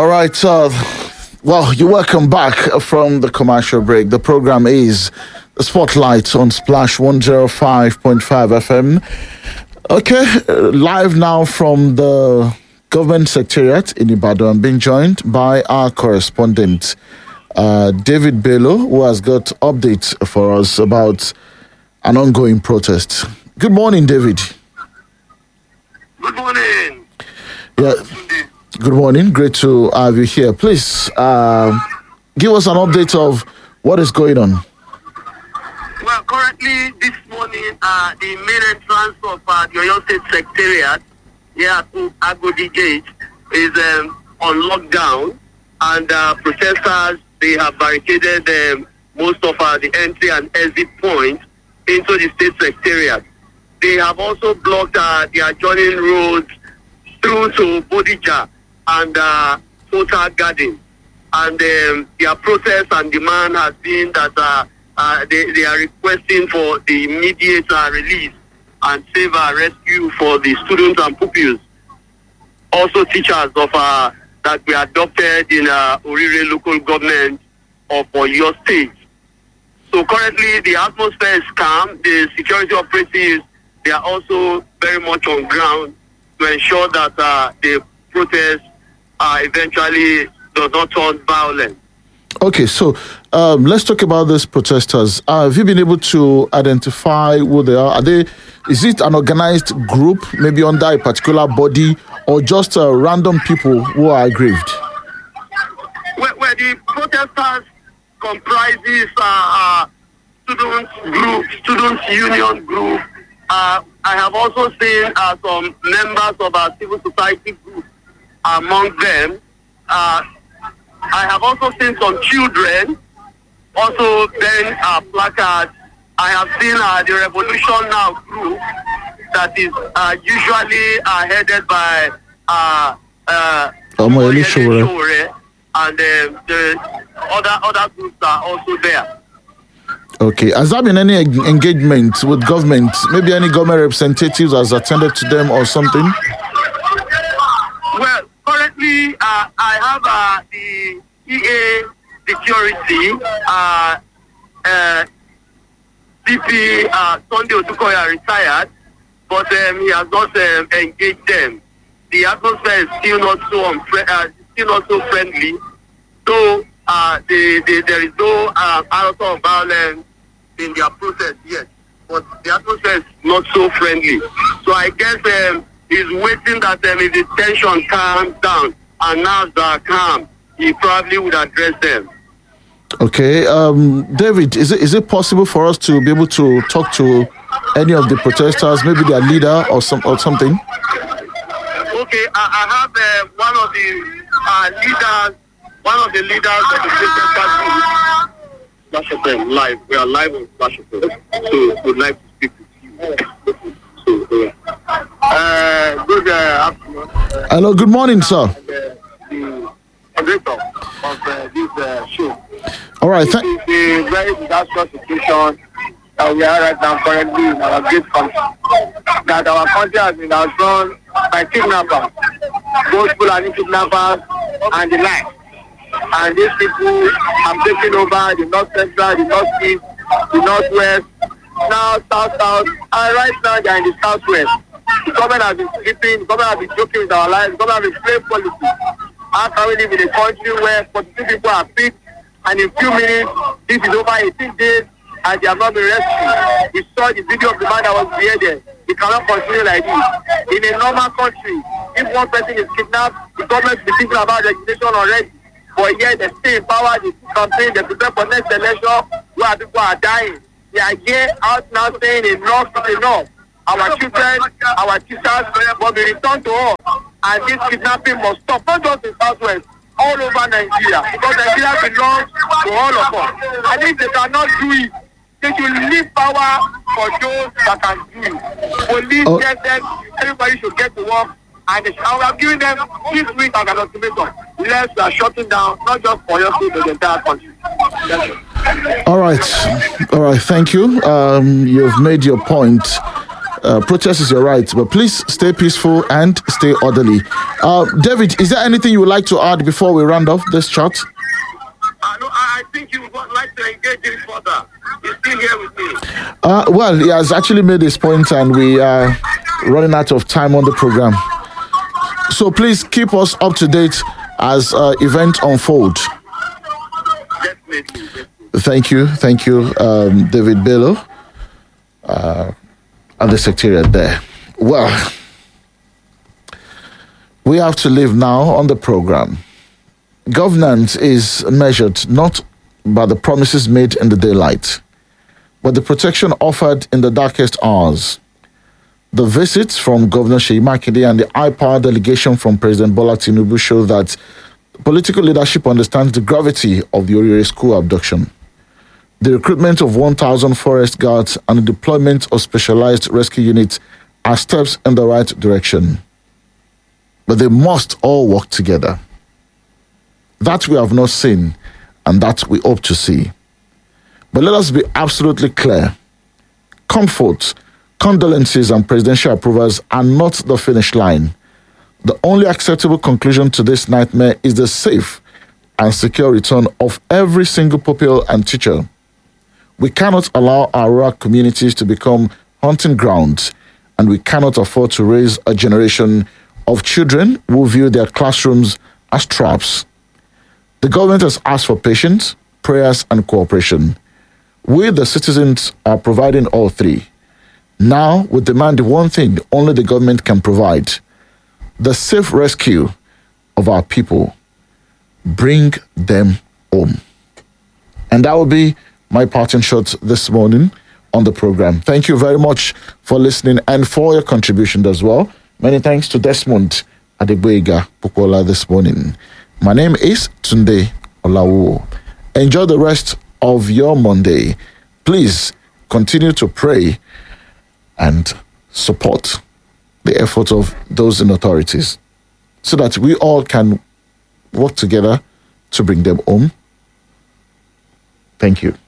All right. Well, you're welcome back from the commercial break. The program is Spotlight on Splash 105.5 FM. Okay, live now from the Government Secretariat in Ibadan. I'm being joined by our correspondent, David Bello, who has got updates for us about an ongoing protest. Good morning, David. Good morning. Yeah. Good morning. Great to have you here. Please give us an update of what is going on. Well, currently this morning, the main entrance of the Oyo State Secretariat here at Agodi Gate is on lockdown, and protesters, they have barricaded most of the entry and exit points into the State Secretariat. They have also blocked the adjoining roads through to Bodija and Total Garden. And their protest and demand has been that they are requesting for the immediate release and save rescue for the students and pupils, also teachers of that we adopted in Orire local government of Oyo State. So currently the atmosphere is calm. The security operatives, they are also very much on ground to ensure that the protest eventually does not turn violent. Okay, so let's talk about these protesters. Have you been able to identify who they are? Is it an organized group, maybe under a particular body, or just random people who are aggrieved? Where the protesters comprises students union group. I have also seen some members of our civil society group among them. I have also seen some children also bearing placards. I have seen the Revolution Now group that is usually headed by Omoyele Sowore, and the other groups are also there. Okay, has there been any engagement with government? Maybe any government representatives has attended to them or something? Well, currently I have the EA security, DP Sunday Odukoya retired, but he has not engaged them. The atmosphere is still not so friendly. So there is no outcome of violence in their process yet, but the atmosphere is not so friendly. So I guess he's waiting that if the tension calms down and now are calm, he probably would address them. Okay, David, is it possible for us to be able to talk to any of the protesters, maybe their leader or something? Okay, I have one of the leaders of the protesters group. Flash FM live. We are live on Flash FM. So would like to speak with you. So good afternoon. Hello, good morning, sir. The director of this show. All right. This is a very disastrous situation that we are right now currently in our great country. That our country has been outrun by kidnappers, both Fulani kidnappers and the like. And these people have taken over the North Central, the North East, the Northwest, now South, and right now they are in the Southwest. The government has been sleeping, the government has been joking with our lives, the government has been playing politics. How can we live in a country where 42 people are picked, and in a few minutes, this is over 18 days, and they have not been rescued? We saw the video of the man that was beheaded. It cannot continue like this. In a normal country, if one person is kidnapped, the government will be thinking about legislation already. But yet they stay in power, they campaign, they prepare for next election where people are dying. They are here out now saying enough is enough. Our children, our teachers will be returned to us. And this kidnapping must stop, not just in Southwest, all over Nigeria. Because Nigeria belongs to all of us. And if they cannot do it, they should leave power for those that can do it. Police, get them, everybody should get to work. And we are giving them this week as an ultimatum. Let's shutting down, not just for your state, but the entire country. All right. Thank you. You've made your point. Protest is your right, but please stay peaceful and stay orderly. David, is there anything you would like to add before we round off this chat? No, I think you would like to engage him further. He's still here with me. Well, he has actually made his point, and we are running out of time on the program. So please keep us up to date as events unfold. Definitely. Thank you, David Bello, and the secretariat there. Well, we have to leave now on the program. Governance is measured not by the promises made in the daylight, but the protection offered in the darkest hours. The visits from Governor Seyi Makinde and the high-power delegation from President Bola Tinubu show that political leadership understands the gravity of the Orire school abduction. The recruitment of 1,000 forest guards and the deployment of specialized rescue units are steps in the right direction. But they must all work together. That we have not seen, and that we hope to see. But let us be absolutely clear. Comfort, condolences, and presidential approvals are not the finish line. The only acceptable conclusion to this nightmare is the safe and secure return of every single pupil and teacher. We cannot allow our rural communities to become hunting grounds, and we cannot afford to raise a generation of children who view their classrooms as traps. The government has asked for patience, prayers, and cooperation. We, the citizens, are providing all three. Now, we demand one thing only the government can provide: the safe rescue of our people. Bring them home. And that will be my parting shot this morning on the program. Thank you very much for listening and for your contribution as well. Many thanks to Desmond Adegboyega Pokuola this morning. My name is Tunde Olawo. Enjoy the rest of your Monday. Please continue to pray and support the efforts of those in authorities so that we all can work together to bring them home. Thank you.